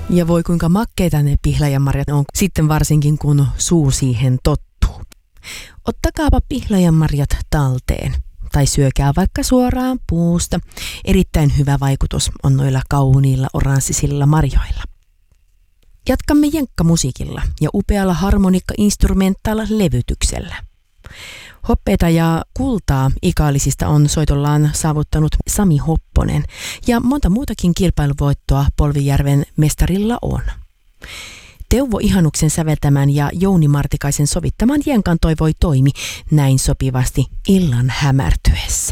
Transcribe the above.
Ja voi kuinka makkeita ne pihlajanmarjat on, sitten varsinkin kun suu siihen tottuu. Ottakaapa pihlajanmarjat talteen. Tai syökää vaikka suoraan puusta. Erittäin hyvä vaikutus on noilla kauniilla oranssisilla marjoilla. Jatkamme jenkkamusiikilla ja upealla harmonikka-instrumentaal-levytyksellä. Hoppeita ja kultaa Ikaalisista on soitollaan saavuttanut Sami Hopponen ja monta muutakin kilpailuvoittoa Polvijärven mestarilla on. Teuvo Ihanuksen säveltämän ja Jouni Martikaisen sovittaman jenkan toivoi toimi näin sopivasti illan hämärtyessä.